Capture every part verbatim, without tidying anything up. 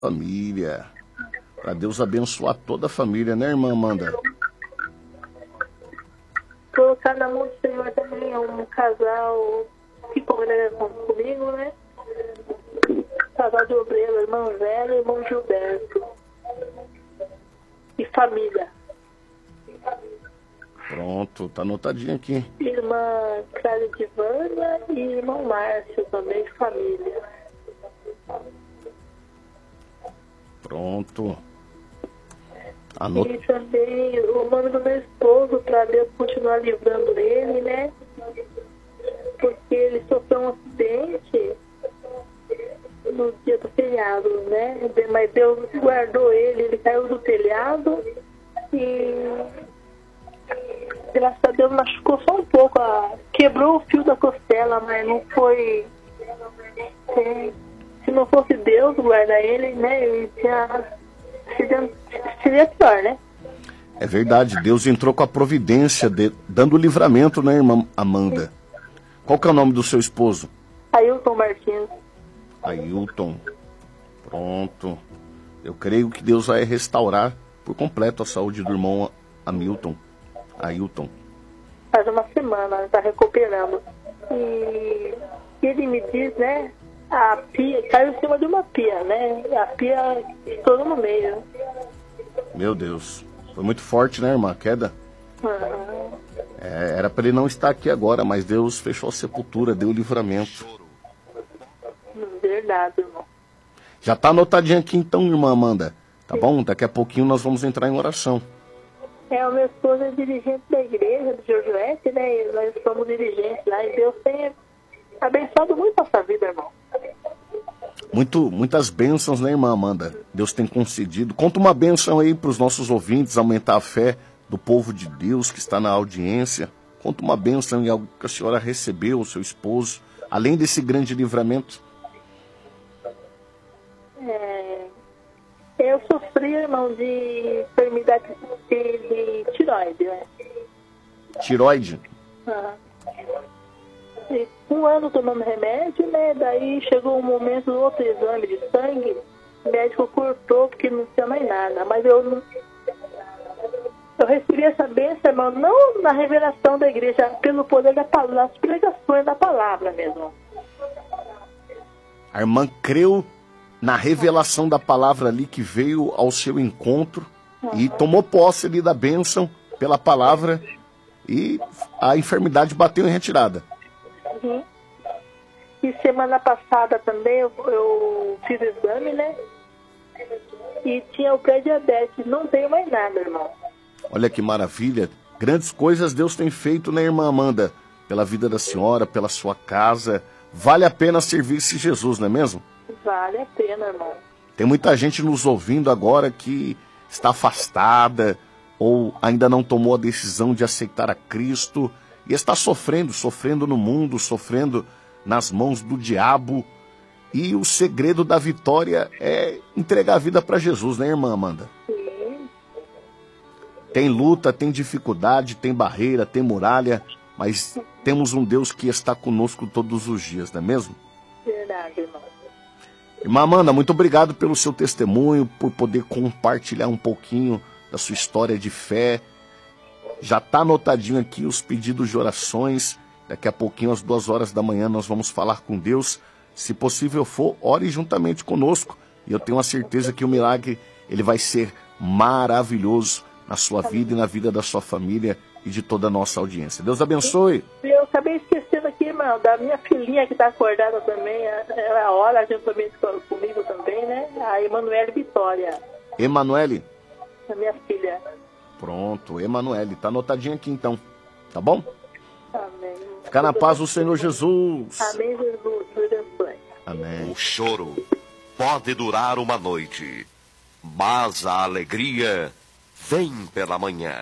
família. Para Deus abençoar toda a família, né, irmã Amanda? Colocar na mão do Senhor também um casal que congrega comigo, né? Casal de obreiro, irmão Velho e irmão Gilberto. E família. Pronto, tá anotadinho aqui. Irmã Clara de Vânia e irmão Márcio também, família. Pronto. Anot... E também o nome do meu esposo, para Deus continuar livrando ele, né? Porque ele sofreu um acidente no dia do feriado, né? Mas Deus guardou ele, ele caiu do telhado e graças a Deus machucou só um pouco, a... quebrou o fio da costela, mas não foi... É... Se não fosse Deus guardar ele, né? Ele tinha... Seria pior, né? É verdade, Deus entrou com a providência, de... dando livramento, né, irmã Amanda? Qual que é o nome do seu esposo? Ailton Martins. Ailton. Pronto. Eu creio que Deus vai restaurar por completo a saúde do irmão Hamilton. Ailton. Faz uma semana, está recuperando. E ele me diz, né? A pia caiu em cima de uma pia, né? A pia estourou no meio. Meu Deus. Foi muito forte, né, irmã? A queda? Uhum. É, era para ele não estar aqui agora, mas Deus fechou a sepultura, deu o livramento. Verdade, irmão. Já tá anotadinho aqui então, irmã Amanda. Tá bom? Daqui a pouquinho nós vamos entrar em oração. É, o meu esposo é dirigente da igreja de Josuete, né? E nós somos dirigentes lá. E Deus tem abençoado muito a nossa vida, irmão. Muito, muitas bênçãos, né, irmã Amanda? Deus tem concedido. Conta uma bênção aí para os nossos ouvintes, aumentar a fé do povo de Deus que está na audiência. Conta uma bênção em algo que a senhora recebeu, o seu esposo, além desse grande livramento. É, eu sofri, irmão, de enfermidade de, de tiroide, né? Tiroide? Aham. E um ano tomando remédio, né? Daí chegou um momento do outro exame de sangue, o médico cortou porque não tinha mais nada. Mas eu não... Eu recebi essa bênção, irmão, não na revelação da igreja, pelo poder da palavra, nas pregações da palavra mesmo. A irmã creu na revelação da palavra ali que veio ao seu encontro, uhum, e tomou posse ali da bênção pela palavra e a enfermidade bateu em retirada. Uhum. E semana passada também eu, eu fiz exame, né? E tinha o pré-diabetes, não tenho mais nada, irmão. Olha que maravilha, grandes coisas Deus tem feito, né, irmã Amanda? Pela vida da senhora, pela sua casa. Vale a pena servir-se Jesus, não é mesmo? Vale a pena, irmão. Tem muita gente nos ouvindo agora que está afastada ou ainda não tomou a decisão de aceitar a Cristo e está sofrendo, sofrendo no mundo, sofrendo nas mãos do diabo. E o segredo da vitória é entregar a vida para Jesus, né, irmã Amanda? Sim. Tem luta, tem dificuldade, tem barreira, tem muralha, mas temos um Deus que está conosco todos os dias, não é mesmo? Verdade, irmão. Irmã Amanda, muito obrigado pelo seu testemunho, por poder compartilhar um pouquinho da sua história de fé. Já está anotadinho aqui os pedidos de orações. Daqui a pouquinho, às duas horas da manhã, nós vamos falar com Deus. Se possível for, ore juntamente conosco. E eu tenho a certeza que o milagre ele vai ser maravilhoso na sua vida e na vida da sua família e de toda a nossa audiência. Deus abençoe. Eu acabei esquecendo aqui, irmão, da minha filhinha que está acordada também. Ela ora juntamente comigo também, né? A Emanuele Vitória. Emanuele? A minha filha. Pronto, Emanuele. Está anotadinho aqui então. Tá bom? Amém. Fica na paz do Senhor Jesus. Amém, Jesus. Deus abençoe. Amém. O choro pode durar uma noite, mas a alegria vem pela manhã.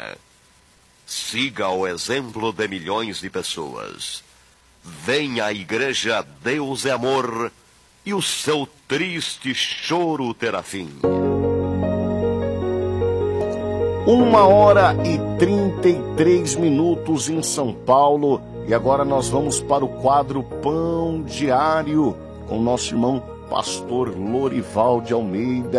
Siga o exemplo de milhões de pessoas. Venha à igreja Deus é Amor e o seu triste choro terá fim. Uma hora e trinta e três minutos em São Paulo. E agora nós vamos para o quadro Pão Diário com o nosso irmão pastor Lorival de Almeida.